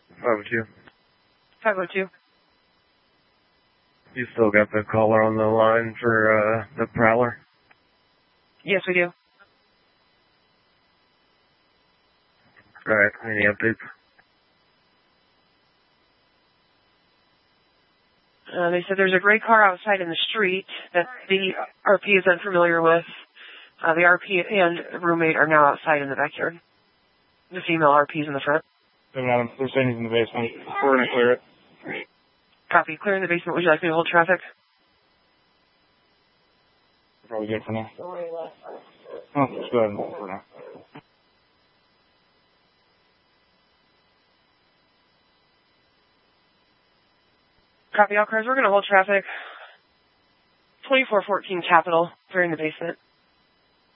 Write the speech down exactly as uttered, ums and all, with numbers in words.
five oh two. five oh two. You still got the caller on the line for uh, the Prowler? Yes, we do. Alright, any updates? Uh, they said there's a gray car outside in the street that the R P is unfamiliar with. Uh, the R P and roommate are now outside in the backyard. The female R P is in the front. They're saying he's in the basement. We're going to clear it. Copy. Clearing the basement. Would you like me to hold traffic? Probably good for now. Oh, let's go ahead and hold for now. Copy all cars. We're going to hold traffic. twenty-four fourteen Capitol. Clearing the basement.